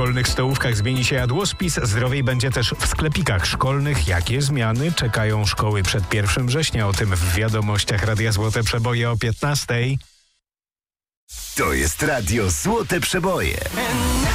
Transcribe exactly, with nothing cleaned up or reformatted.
szkolnych stołówkach zmieni się jadłospis, zdrowiej będzie też w sklepikach szkolnych. Jakie zmiany czekają szkoły przed pierwszym września? O tym w wiadomościach Radia Złote Przeboje o piętnastej. To jest Radio Złote Przeboje.